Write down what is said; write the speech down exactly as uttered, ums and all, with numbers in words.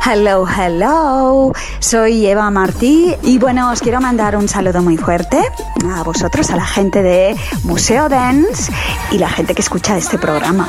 Hello, hello. Soy Eva Martí y bueno, os quiero mandar un saludo muy fuerte a vosotros, a la gente de Museo Dance y la gente que escucha este programa.